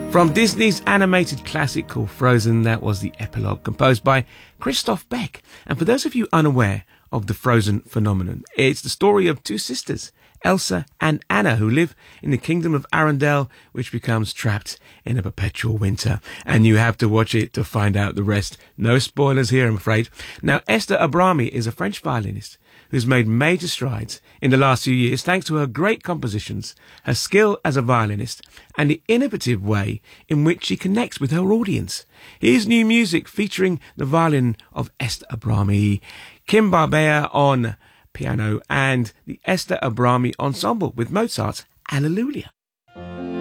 From Disney's animated classic called Frozen, that was the epilogue composed by Christoph Beck. And for those of you unaware of the Frozen phenomenon, it's the story of two sisters, Elsa and Anna, who live in the kingdom of Arendelle, which becomes trapped in a perpetual winter. And you have to watch it to find out the rest. No spoilers here, I'm afraid. Now, Esther Abrami is a French violinist who's made major strides in the last few years thanks to her great compositions, her skill as a violinist, and the innovative way in which she connects with her audience. Here's new music featuring the violin of Esther Abrami, Kim Barbea on piano, and the Esther Abrami Ensemble with Mozart's Alleluia.